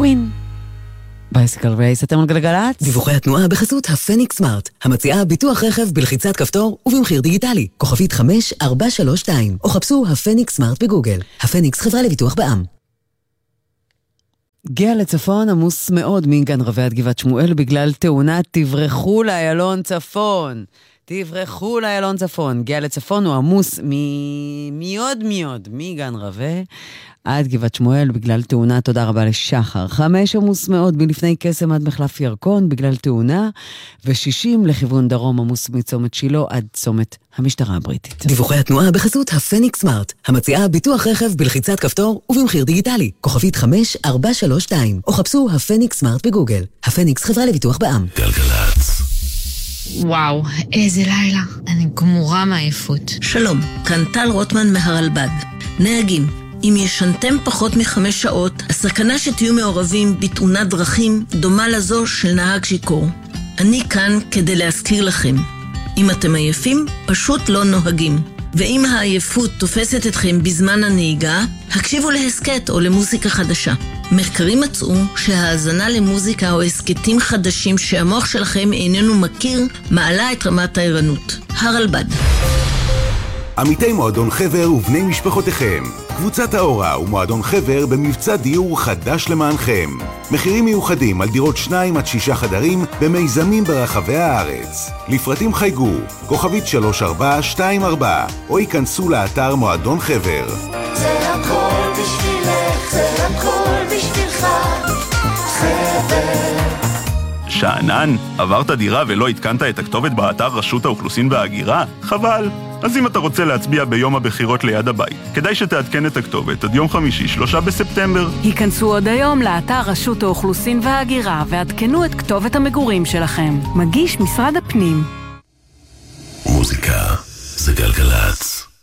קווין. בייסקל רייס, אתם על גלגלצ? דיווחי התנועה בחסות הפניקס סמארט, המציעה ביטוח רכב בלחיצת כפתור ובמחיר דיגיטלי. כוכבית 5432, או חפשו הפניקס סמארט בגוגל. הפניקס חברה לביטוח בע"מ. גאה לצפון עמוס מאוד מגן רבי עד גבעת שמואל בגלל תאונה. תברחו לאיילון צפון. תברחו לאיילון צפון. גאה לצפון הוא עמוס מיוד מגן רבי עד גבעת שמואל בגלל תאונה. תודה רבה לשחר. 5 עמוס מאוד מלפני קסם עד מחלף ירקון בגלל תאונה, ו60 לכיוון דרום עמוס מצומת שילה עד צומת המשטרה הבריטית. דיווחי התנועה בחסות הפניקס סמארט, המציעה ביטוח רכב בלחיצת כפתור ובמחיר דיגיטלי. כוכבית 5432, או חפשו הפניקס סמארט בגוגל. הפניקס חברה לביטוח בע"מ. גלגלצ. וואו, איזה לילה. אני גמורה מעייפות. שלום, כאן טל רוטמן מהרלב"ד. נהגים, אם ישנתם פחות מ5 שעות, הסכנה שתהיו מעורבים בתאונת דרכים דומה לזו של נהג שיכור. אני כאן כדי להזכיר לכם. אם אתם עייפים, פשוט לא נוהגים. ואם העייפות תופסת אתכם בזמן הנהיגה, הקשיבו להסקט או למוזיקה חדשה. מחקרים מצאו שההאזנה למוזיקה או הסקטים חדשים שהמוח שלכם איננו מכיר, מעלה את רמת הערנות. הרלב"ד. עמיתי מועדון חבר ובני משפחותיכם. קבוצת האורה ומועדון חבר במבצע דיור חדש למענכם. מחירים מיוחדים על דירות 2 עד 6 חדרים במיזמים ברחבי הארץ. לפרטים חייגו, כוכבית 3424, או ייכנסו לאתר מועדון חבר. זה הכל בשבילך, זה הכל בשבילך, חבר. שענן, עברת דירה ולא התקנת את הכתובת באתר רשות האוכלוסין וההגירה? חבל. אז אם אתה רוצה להצביע ביום הבחירות ליד הבית, כדאי שתעדכן את הכתובת עד יום חמישי 3 בספטמבר. היכנסו עוד היום לאתר רשות האוכלוסין וההגירה ועדכנו את כתובת המגורים שלכם. מגיש משרד הפנים. מוזיקה זה גלגלצ.